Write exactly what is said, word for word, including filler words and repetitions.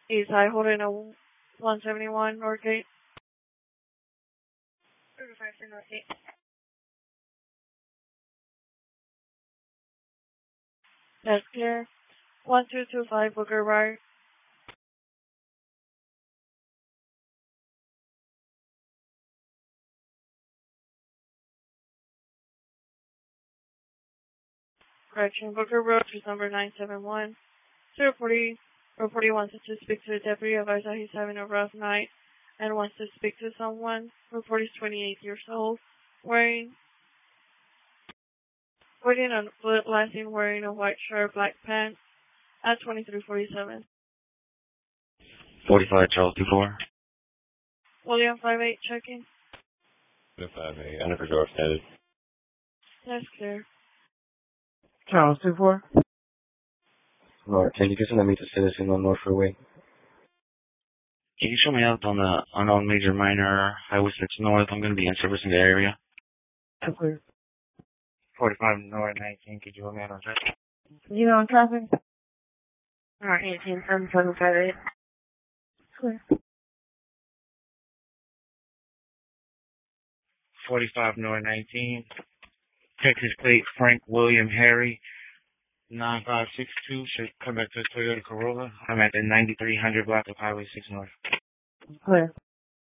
East High, holding a one seventy-one Northgate. thirty-five for Northgate. That's clear. one two two five Booker Bar. Correction, Booker Road, is number nine seven one. zero forty, or forty wants to speak to the deputy, advised that he's having a rough night and wants to speak to someone. Report is twenty-eight years old, wearing, putting on foot, lasting, wearing a white shirt, black pants, at twenty-three forty-seven. forty-five Charles two four. William five eight checking. five eight, under door status. That's clear. Charles two four. Lord, can you just let me to citizen on North Freeway? Can you show me out on the unknown major minor Highway six North? I'm going to be in service in the area. That's clear. forty-five North nineteen, could you hold me out on that? You know, on traffic? Alright, eighteen seven seven five eight. Clear. forty-five North nineteen. Texas plate Frank William Harry. nine five six two, should come back to Toyota Corolla. I'm at the ninety-three hundred block of Highway six North. Clear.